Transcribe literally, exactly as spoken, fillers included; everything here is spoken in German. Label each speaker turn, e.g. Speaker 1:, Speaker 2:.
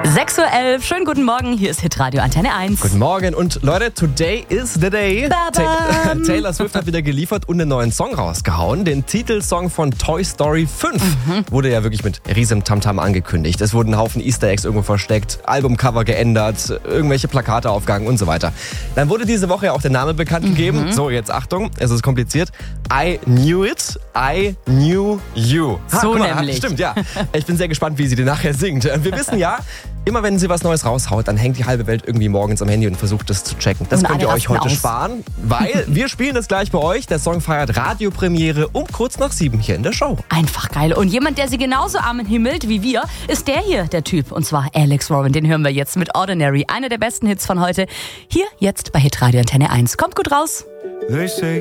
Speaker 1: sechs Uhr elf, schönen guten Morgen, hier ist Hitradio Antenne eins.
Speaker 2: Guten Morgen und Leute, today is the day. Ta- Taylor Swift hat wieder geliefert und einen neuen Song rausgehauen. Den Titelsong von Toy Story fünf mhm. wurde ja wirklich mit riesem Tamtam angekündigt. Es wurden ein Haufen Easter Eggs irgendwo versteckt, Albumcover geändert, irgendwelche Plakate aufgehangen und so weiter. Dann wurde diese Woche ja auch der Name bekannt gegeben. Mhm. So, jetzt Achtung, es ist kompliziert. I knew it, I knew you. Ha,
Speaker 1: so
Speaker 2: mal,
Speaker 1: nämlich.
Speaker 2: Stimmt, ja. Ich bin sehr gespannt, wie sie den nachher singt. Wir wissen ja, immer wenn sie was Neues raushaut, dann hängt die halbe Welt irgendwie morgens am Handy und versucht das zu checken. Das
Speaker 1: und
Speaker 2: könnt ihr euch heute
Speaker 1: aus.
Speaker 2: sparen, weil wir spielen das gleich bei euch. Der Song feiert Radiopremiere um kurz nach sieben hier in der Show.
Speaker 1: Einfach geil. Und jemand, der sie genauso armen himmelt wie wir, ist der hier, der Typ. Und zwar Alex Warren. Den hören wir jetzt mit Ordinary. Einer der besten Hits von heute. Hier jetzt bei Hitradio Antenne eins. Kommt gut raus.
Speaker 3: They say